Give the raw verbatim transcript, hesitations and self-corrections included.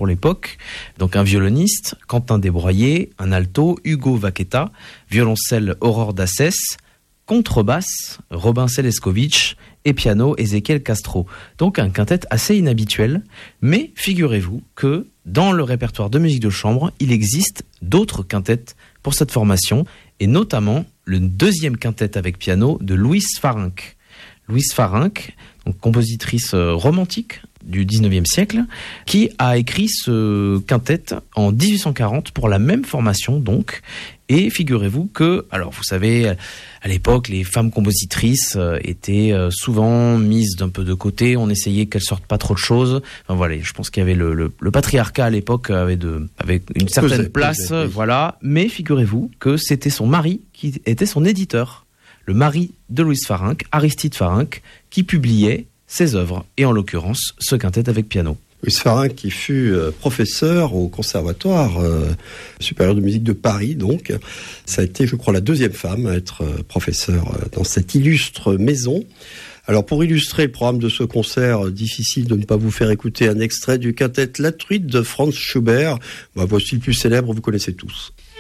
pour l'époque. Donc un violoniste, Quentin Desbroyer, un alto, Hugo Vaqueta, violoncelle, Aurore Dassès, contrebasse, Robin Seleskovitch et piano, Ezequiel Castro. Donc un quintet assez inhabituel, mais figurez-vous que dans le répertoire de musique de chambre, il existe d'autres quintets pour cette formation, et notamment le deuxième quintet avec piano de Louise Farinck. Louise Farinck, donc compositrice romantique du dix-neuvième siècle, qui a écrit ce quintet en dix-huit cent quarante pour la même formation donc. Et figurez-vous que, alors vous savez, à l'époque, les femmes compositrices étaient souvent mises d'un peu de côté. On essayait qu'elles sortent pas trop de choses. Enfin voilà, je pense qu'il y avait le, le, le patriarcat à l'époque avait de, avec une certaine Pesait, place, pesait, oui. voilà. Mais figurez-vous que c'était son mari qui était son éditeur, le mari de Louise Farinck, Aristide Farinck, qui publiait ses œuvres, et en l'occurrence ce quintet avec piano. Louise Farinck qui fut euh, professeur au Conservatoire euh, supérieur de musique de Paris, donc. Ça a été, je crois, la deuxième femme à être euh, professeure euh, dans cette illustre maison. Alors, pour illustrer le programme de ce concert, euh, difficile de ne pas vous faire écouter un extrait du quintet La Truite de Franz Schubert. Bah, voici le plus célèbre, vous connaissez tous.